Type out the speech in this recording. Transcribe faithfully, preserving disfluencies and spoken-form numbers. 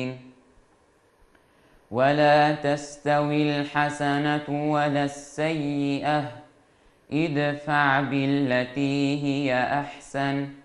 الصالحين. ولا تستوي الحسنة ولا السيئة، ادفع بالتي هي أحسن